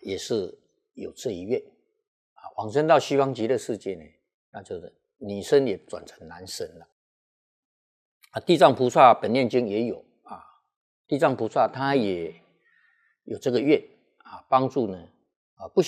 也是有这一愿往生到西方极乐世界呢，那就是女生也转成男生了地藏菩萨本愿经也有地藏菩萨他也有这个愿帮助呢不